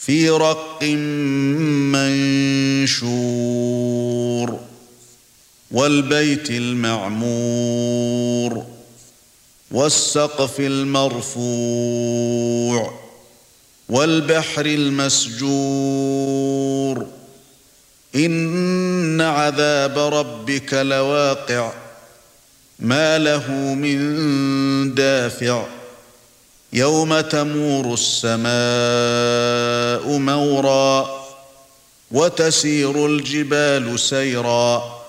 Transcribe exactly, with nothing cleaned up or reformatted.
في رق منشور والبيت المعمور والسقف المرفوع والبحر المسجور إن عذاب ربك لواقع ما له من دافع يوم تمور السماء مورا وتسير الجبال سيرا